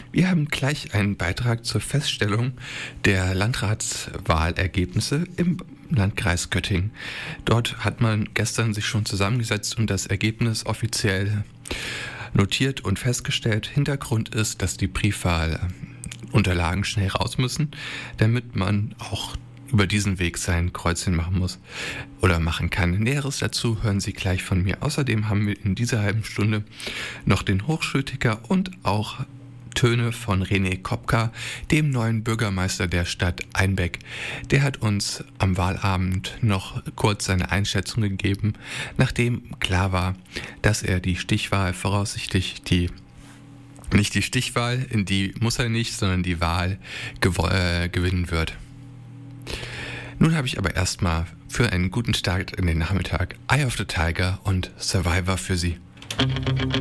Wir haben gleich einen Beitrag zur Feststellung der Landratswahlergebnisse im Landkreis Göttingen. Dort hat man gestern sich schon zusammengesetzt und das Ergebnis offiziell notiert und festgestellt. Hintergrund ist, dass die Briefwahlunterlagen schnell raus müssen, damit man auch über diesen Weg sein Kreuzchen machen muss oder machen kann. Näheres dazu hören Sie gleich von mir. Außerdem haben wir in dieser halben Stunde noch den Hochschulticker und auch Töne von René Kopka, dem neuen Bürgermeister der Stadt Einbeck. Der hat uns am Wahlabend noch kurz seine Einschätzung gegeben, nachdem klar war, dass er die Stichwahl voraussichtlich nicht die Stichwahl, in die muss er nicht, sondern die Wahl gewinnen wird. Nun habe ich aber erstmal für einen guten Start in den Nachmittag Eye of the Tiger und Survivor für Sie.